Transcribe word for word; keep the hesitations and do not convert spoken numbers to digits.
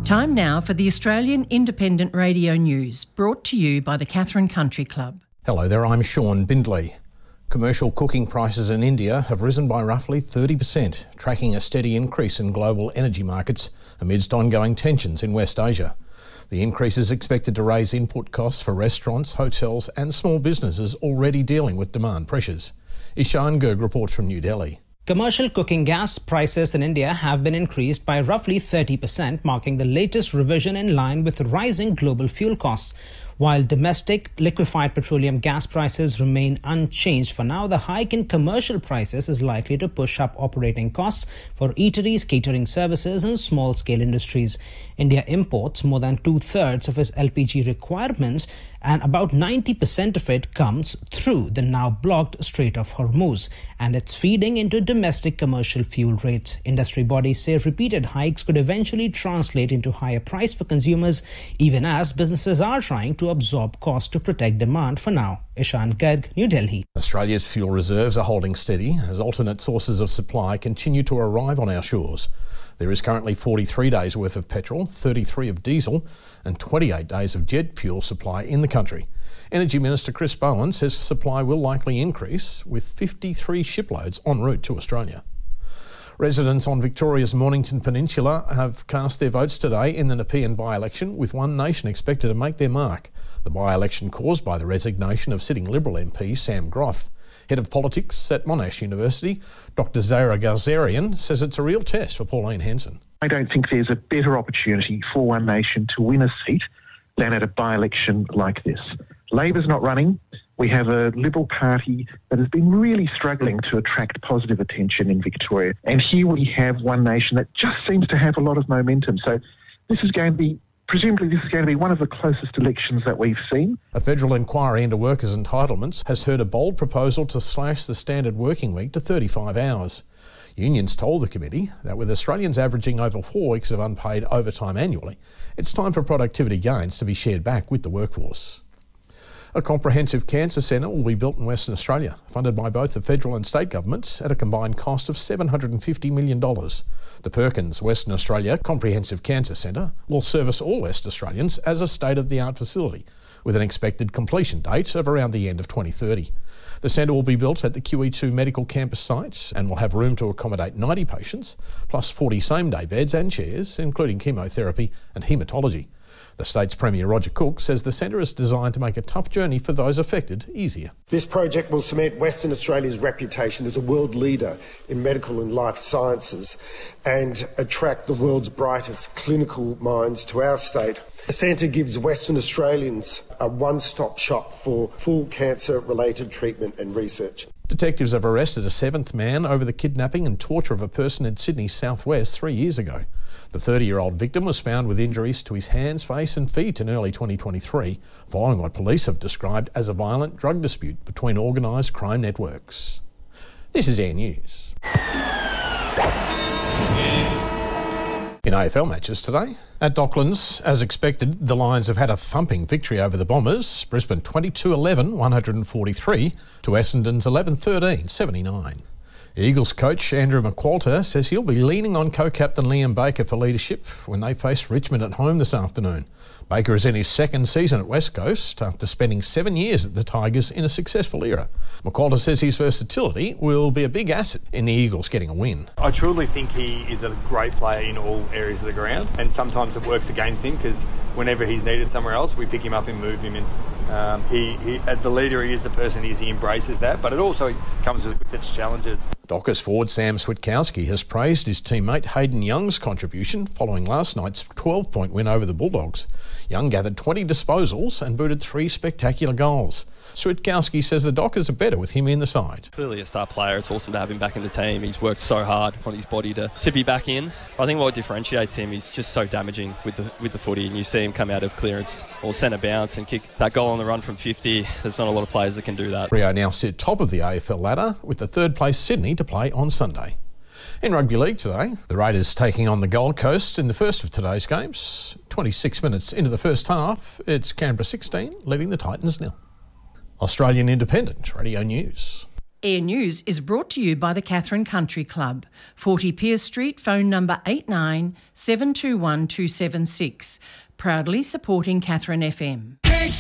Time now for the Australian Independent Radio News, brought to you by the Katherine Country Club. Hello there, I'm Sean Bindley. Commercial cooking prices in India have risen by roughly thirty percent, tracking a steady increase in global energy markets amidst ongoing tensions in West Asia. The increase is expected to raise input costs for restaurants, hotels and small businesses already dealing with demand pressures. Ishan Garg reports from New Delhi. Commercial cooking gas prices in India have been increased by roughly thirty percent, marking the latest revision in line with rising global fuel costs. While domestic liquefied petroleum gas prices remain unchanged for now, the hike in commercial prices is likely to push up operating costs for eateries, catering services and small-scale industries. India imports more than two-thirds of its L P G requirements, and about ninety percent of it comes through the now blocked Strait of Hormuz, and it's feeding into domestic commercial fuel rates. Industry bodies say repeated hikes could eventually translate into higher price for consumers, even as businesses are trying to absorb costs to protect demand for now. Ishan Garg, New Delhi. Australia's fuel reserves are holding steady as alternate sources of supply continue to arrive on our shores. There is currently forty-three days worth of petrol, thirty-three of diesel and twenty-eight days of jet fuel supply in the country. Energy Minister Chris Bowen says supply will likely increase, with fifty-three shiploads en route to Australia. Residents on Victoria's Mornington Peninsula have cast their votes today in the Nepean by-election, with One Nation expected to make their mark. The by-election caused by the resignation of sitting Liberal M P Sam Groth. Head of Politics at Monash University, Doctor Zahra Gazarian, says it's a real test for Pauline Hanson. I don't think there's a better opportunity for One Nation to win a seat than at a by-election like this. Labor's not running. We have a Liberal Party that has been really struggling to attract positive attention in Victoria. And here we have One Nation that just seems to have a lot of momentum. So this is going to be, presumably this is going to be one of the closest elections that we've seen. A federal inquiry into workers' entitlements has heard a bold proposal to slash the standard working week to thirty-five hours. Unions told the committee that with Australians averaging over four weeks of unpaid overtime annually, it's time for productivity gains to be shared back with the workforce. A comprehensive cancer centre will be built in Western Australia, funded by both the federal and state governments at a combined cost of seven hundred fifty million dollars. The Perkins Western Australia Comprehensive Cancer Centre will service all West Australians as a state-of-the-art facility, with an expected completion date of around the end of twenty thirty. The centre will be built at the Q E two Medical Campus site and will have room to accommodate ninety patients, plus forty same-day beds and chairs, including chemotherapy and haematology. The state's Premier Roger Cook says the centre is designed to make a tough journey for those affected easier. This project will cement Western Australia's reputation as a world leader in medical and life sciences and attract the world's brightest clinical minds to our state. The centre gives Western Australians a one-stop shop for full cancer-related treatment and research. Detectives have arrested a seventh man over the kidnapping and torture of a person in Sydney's southwest three years ago. The thirty-year-old victim was found with injuries to his hands, face and feet in early twenty twenty-three, following what police have described as a violent drug dispute between organised crime networks. This is Air News. In A F L matches today, at Docklands, as expected, the Lions have had a thumping victory over the Bombers. Brisbane twenty-two eleven, one forty-three to Essendon's eleven thirteen, seventy-nine. Eagles coach Andrew McQualter says he'll be leaning on co-captain Liam Baker for leadership when they face Richmond at home this afternoon. Baker is in his second season at West Coast after spending seven years at the Tigers in a successful era. McQualter says his versatility will be a big asset in the Eagles getting a win. I truly think he is a great player in all areas of the ground, and sometimes it works against him because whenever he's needed somewhere else, we pick him up and move him in. Um, he, he, the leader he is, the person he is, he embraces that, but it also comes with, with its challenges. Dockers forward Sam Switkowski has praised his teammate Hayden Young's contribution following last night's twelve-point win over the Bulldogs. Young gathered twenty disposals and booted three spectacular goals. Switkowski says the Dockers are better with him in the side. Clearly a star player. It's awesome to have him back in the team. He's worked so hard on his body to, to be back in. I think what differentiates him is just so damaging with the with the footy, and you see him come out of clearance or centre bounce and kick that goal on the run from fifty. There's not a lot of players that can do that. Rio now sit top of the A F L ladder with the third place Sydney to play on Sunday. In rugby league today, the Raiders taking on the Gold Coast in the first of today's games. twenty-six minutes into the first half, it's Canberra sixteen, leading the Titans nil. Australian Independent Radio News. Air News is brought to you by the Catherine Country Club, forty Pierce Street, phone number eight nine seven two one two seven six, proudly supporting Catherine F M.